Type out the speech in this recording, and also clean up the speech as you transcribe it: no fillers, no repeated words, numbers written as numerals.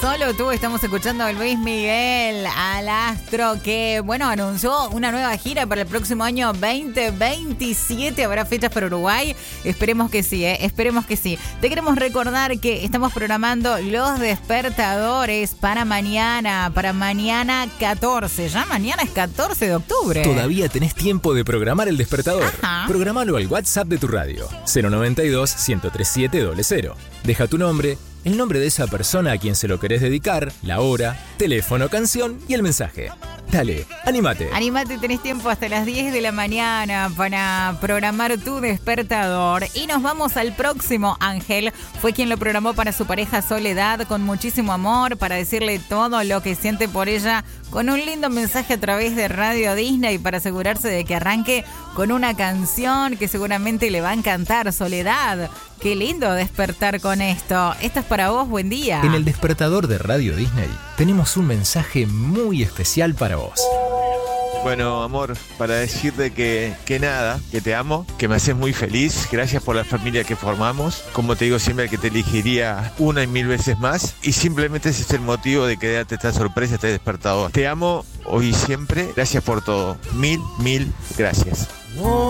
Solo tú. Estamos escuchando a Luis Miguel, al astro que, bueno, anunció una nueva gira para el próximo año 2027. ¿Habrá fechas para Uruguay? Esperemos que sí, esperemos que sí. Te queremos recordar que estamos programando los despertadores para mañana 14. Ya mañana es 14 de octubre. Todavía tenés tiempo de programar el despertador. Ajá. Programalo al WhatsApp de tu radio, 092-103-700. Deja tu nombre, el nombre de esa persona a quien se lo querés dedicar, la hora, teléfono, canción y el mensaje. Dale, anímate. Anímate, tenés tiempo hasta las 10 de la mañana para programar tu despertador. Y nos vamos al próximo. Ángel fue quien lo programó para su pareja Soledad con muchísimo amor, para decirle todo lo que siente por ella, con un lindo mensaje a través de Radio Disney para asegurarse de que arranque con una canción que seguramente le va a encantar. Soledad, qué lindo despertar con esto. Esto es para vos, buen día. En el despertador de Radio Disney tenemos un mensaje muy especial para vos. Bueno, amor, para decirte que nada, que te amo, que me haces muy feliz. Gracias por la familia que formamos. Como te digo siempre, que te elegiría una y mil veces más. Y simplemente ese es el motivo de que darte esta sorpresa, este despertador. Te amo hoy y siempre. Gracias por todo. Mil gracias.